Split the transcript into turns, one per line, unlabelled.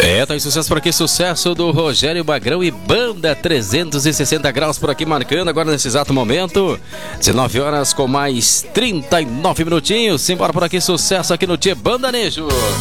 Tá em sucesso por aqui, sucesso do Rogério Magrão e Banda 360 graus por aqui marcando agora nesse exato momento, 19 horas com mais 39 minutinhos. Simbora por aqui, sucesso aqui no Tchê Bandanejo.